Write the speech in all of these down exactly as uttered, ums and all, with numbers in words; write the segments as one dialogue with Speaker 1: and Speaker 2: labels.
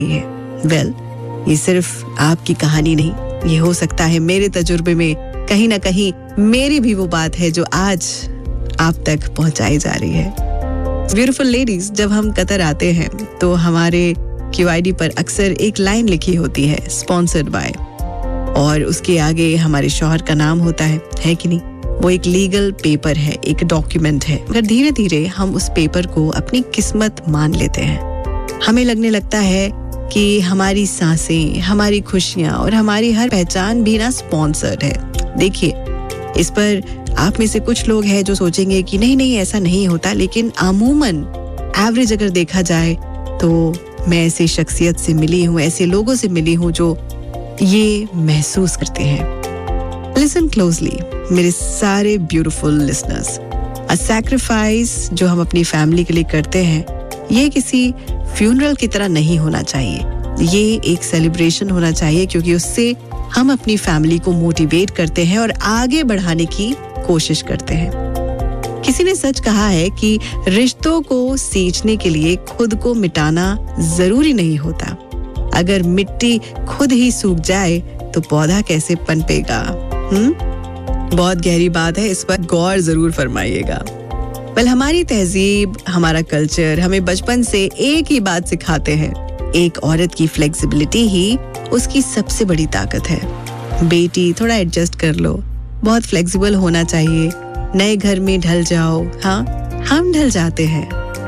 Speaker 1: है। Well well, ये सिर्फ आपकी कहानी नहीं, ये हो सकता है मेरे तजुर्बे में कहीं ना कहीं मेरी भी वो बात है जो आज आप तक पहुंचाई जा रही है। ब्यूटीफुल लेडीज, जब हम कतर आते हैं तो हमारे क्यू आई डी पर अक्सर एक लाइन लिखी होती है, स्पॉन्सर्ड बाय, और उसके आगे हमारे शौहर का नाम होता है, है कि नहीं? वो एक लीगल पेपर है, एक डॉक्यूमेंट है। मगर धीरे धीरे हम उस पेपर को अपनी किस्मत मान लेते हैं। हमें लगने लगता है कि हमारी सांसें, हमारी खुशियां और हमारी हर पहचान भी ना स्पॉन्सर्ड है। देखिए, इस पर आप में से कुछ लोग हैं जो सोचेंगे कि नहीं नहीं ऐसा नहीं होता, लेकिन अमूमन एवरेज अगर देखा जाए तो मैं ऐसी शख्सियत से मिली हूँ, ऐसे लोगों से मिली हूँ जो ये महसूस करते हैं। लिसन क्लोजली मेरे सारे ब्यूटीफुल लिसनर्स, अ सैक्रिफाइस जो हम अपनी फैमिली के लिए करते हैं, ये किसी फ्यूनरल की तरह नहीं होना चाहिए। ये एक सेलिब्रेशन होना चाहिए, क्योंकि उससे हम अपनी फैमिली को मोटिवेट करते हैं और आगे बढ़ाने की कोशिश करते हैं। किसी ने सच कहा है कि रिश्तों को सींचने के लिए खुद को मिटाना जरूरी नहीं होता। अगर मिट्टी खुद ही सूख जाए तो पौधा कैसे पनपेगा? हम्म बहुत गहरी बात है, इस पर गौर जरूर फरमाइएगा। वेल, हमारी तहजीब, हमारा कल्चर हमें बचपन से एक ही बात सिखाते हैं, एक औरत की फ्लेक्सिबिलिटी ही उसकी सबसे बड़ी ताकत है। बेटी, थोड़ा एडजस्ट कर लो, बहुत फ्लेक्सिबल होना चाहिए, नए घर में ढल जाओ। हाँ, हम ढल जाते हैं।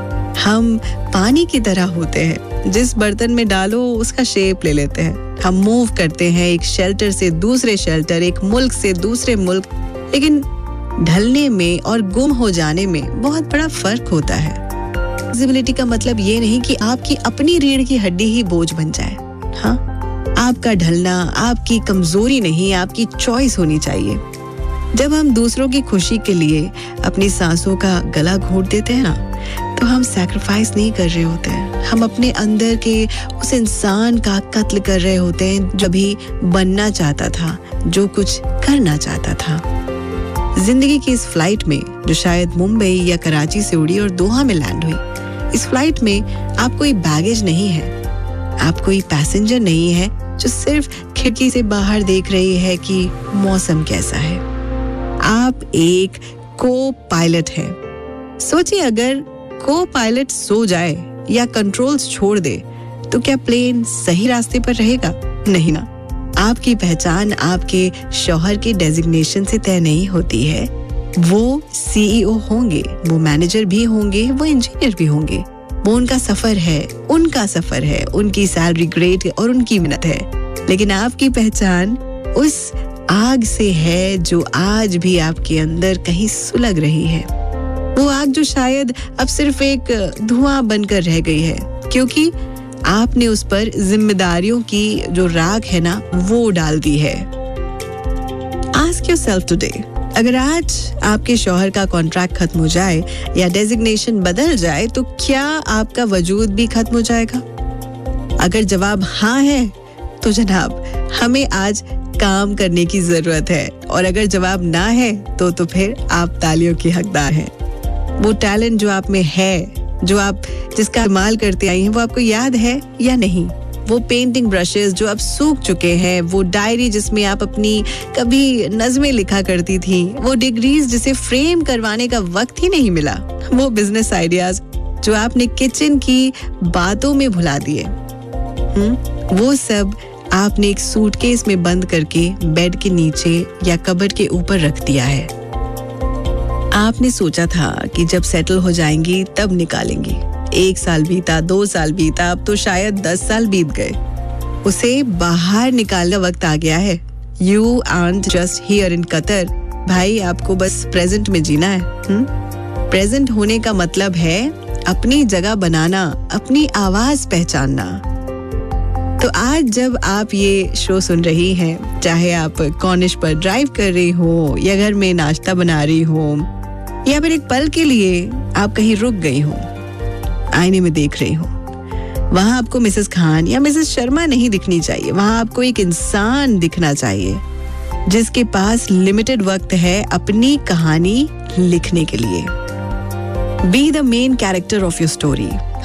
Speaker 1: हम पानी की तरह होते हैं, जिस बर्तन में डालो उसका शेप ले लेते हैं। हम मूव करते हैं एक शेल्टर से दूसरे शेल्टर, एक मुल्क से दूसरे मुल्क, लेकिन ढलने में और गुम हो जाने में बहुत बड़ा फर्क होता है। फ्लेक्सिबिलिटी का मतलब ये नहीं कि आपकी अपनी रीढ़ की हड्डी ही बोझ बन जाए। हाँ, आपका ढलना आपकी कमजोरी नहीं, आपकी चॉइस होनी चाहिए। जब हम दूसरों की खुशी के लिए अपनी सांसों का गला घोंट देते हैं ना, तो हम सैक्रिफाइस नहीं कर रहे होते हैं, हम अपने अंदर के उस इंसान का कत्ल कर रहे होते हैं जो भी बनना चाहता था, जो कुछ करना चाहता था। जिंदगी की इस फ्लाइट में, जो शायद मुंबई या कराची से उड़ी और दोहा में लैंड हुई, इस फ्लाइट में आप कोई बैगेज नहीं है, आप कोई पैसेंजर नहीं है जो सिर्फ खिड़की से बाहर देख रही है कि मौसम कैसा है। आप एक को पायलट हैं। सोचिए, अगर को पायलट सो जाए या कंट्रोल्स छोड़ दे तो क्या प्लेन सही रास्ते पर रहेगा? नहीं ना। आपकी पहचान आपके शौहर के डेजिग्नेशन से तय नहीं होती है। वो सी ई ओ होंगे, वो मैनेजर भी होंगे, वो इंजीनियर भी होंगे। वो उनका सफर है, उनका सफर है, उनकी सैलरी ग्रेड और उनकी मेहनत है। लेकिन आपकी पहचान उस आग से है जो आज भी आपके अंदर कहीं सुलग रही है। वो आग जो शायद अब सिर्फ एक धुआं बनकर रह गई है, क्योंकि आपने उस पर जिम्मेदारियों की जो राख है ना, वो डाल दी है। आस्क योरसेल्फ टुडे, अगर आज आपके शौहर का कॉन्ट्रैक्ट खत्म हो जाए या डेजिग्नेशन बदल जाए तो क्या आपका वजूद भी खत्म हो जाएगा? अगर जवाब हाँ है तो जनाब हमें आज काम करने की जरूरत है, और अगर जवाब ना है तो तो फिर आप तालियों की हकदार हैं। वो टैलेंट जो आप में है, जो आप जिसका इस्तेमाल करते आई हैं, वो आपको याद है या नहीं? वो पेंटिंग ब्रशेस जो अब सूख चुके हैं, वो डायरी जिसमें आप अपनी कभी नज़में लिखा करती थी, वो डिग्रीज जिसे फ्रेम करवाने का वक्त ही नहीं मिला, वो बिजनेस आइडियाज जो आपने किचन की बातों में भुला दिए, वो सब आपने एक सूटकेस में बंद करके बेड के नीचे या कबर्ड के ऊपर रख दिया है। आपने सोचा था कि जब सेटल हो जाएंगी तब निकालेंगी। एक साल बीता, दो साल बीता, अब तो शायद दस साल बीत गए। उसे बाहर निकालने वक्त आ गया है। You aren't just here in Qatar. भाई, आपको बस प्रेजेंट में जीना है। हुँ? प्रेजेंट होने का मतलब है अपनी जगह बनाना, अपनी आवाज पहचानना। तो आज जब आप ये शो सुन रही हैं, चाहे आप कॉर्निश पर ड्राइव कर रही हो या घर में नाश्ता बना रही हो, या फिर एक पल के लिए आप कहीं रुक गई हो, आईने में देख रही हो, वहां आपको मिसेस खान या मिसेस शर्मा नहीं दिखनी चाहिए। वहां आपको एक इंसान दिखना चाहिए जिसके पास लिमिटेड वक्त है अपनी कहानी लिखने के लिए। Be the main character of your story.